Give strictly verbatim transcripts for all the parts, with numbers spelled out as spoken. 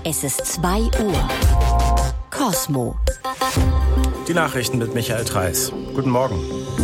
Es ist zwei Uhr. Cosmo. Die Nachrichten mit Michael Treiß. Guten Morgen.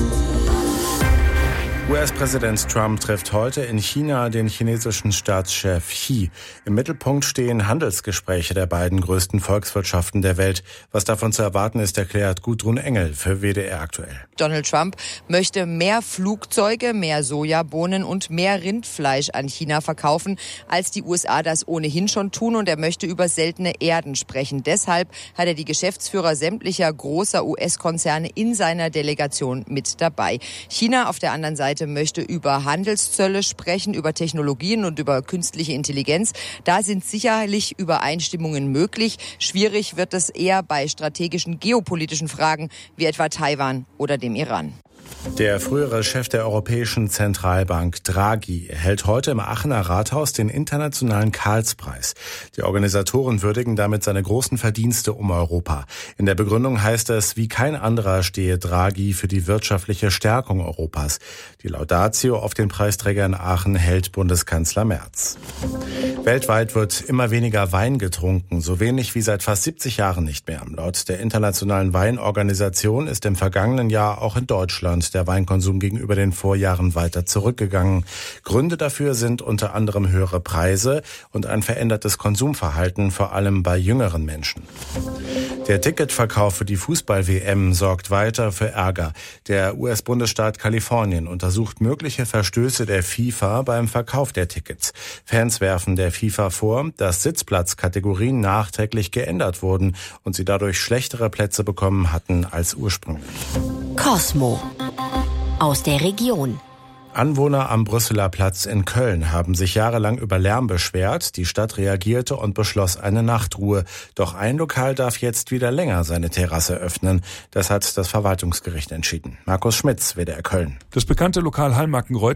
U S-Präsident Trump trifft heute in China den chinesischen Staatschef Xi. Im Mittelpunkt stehen Handelsgespräche der beiden größten Volkswirtschaften der Welt. Was davon zu erwarten ist, erklärt Gudrun Engel für W D R aktuell. Donald Trump möchte mehr Flugzeuge, mehr Sojabohnen und mehr Rindfleisch an China verkaufen, als die U S A das ohnehin schon tun. Und er möchte über seltene Erden sprechen. Deshalb hat er die Geschäftsführer sämtlicher großer U S-Konzerne in seiner Delegation mit dabei. China auf der anderen Seite möchte über Handelszölle sprechen, über Technologien und über künstliche Intelligenz. Da sind sicherlich Übereinstimmungen möglich. Schwierig wird es eher bei strategischen geopolitischen Fragen wie etwa Taiwan oder dem Iran. Der frühere Chef der Europäischen Zentralbank, Draghi, erhält heute im Aachener Rathaus den internationalen Karlspreis. Die Organisatoren würdigen damit seine großen Verdienste um Europa. In der Begründung heißt es, wie kein anderer stehe Draghi für die wirtschaftliche Stärkung Europas. Die Laudatio auf den Preisträger in Aachen hält Bundeskanzler Merz. Weltweit wird immer weniger Wein getrunken, so wenig wie seit fast siebzig Jahren nicht mehr. Laut der Internationalen Weinorganisation ist im vergangenen Jahr auch in Deutschland der Weinkonsum gegenüber den Vorjahren weiter zurückgegangen. Gründe dafür sind unter anderem höhere Preise und ein verändertes Konsumverhalten, vor allem bei jüngeren Menschen. Der Ticketverkauf für die Fußball-W M sorgt weiter für Ärger. Der U S-Bundesstaat Kalifornien untersucht mögliche Verstöße der FIFA beim Verkauf der Tickets. Fans werfen der FIFA vor, dass Sitzplatzkategorien nachträglich geändert wurden und sie dadurch schlechtere Plätze bekommen hatten als ursprünglich. Cosmo. Aus der Region. Anwohner am Brüsseler Platz in Köln haben sich jahrelang über Lärm beschwert. Die Stadt reagierte und beschloss eine Nachtruhe. Doch ein Lokal darf jetzt wieder länger seine Terrasse öffnen. Das hat das Verwaltungsgericht entschieden. Markus Schmitz, W D R Köln. Das bekannte Lokal Hallmarkenreuth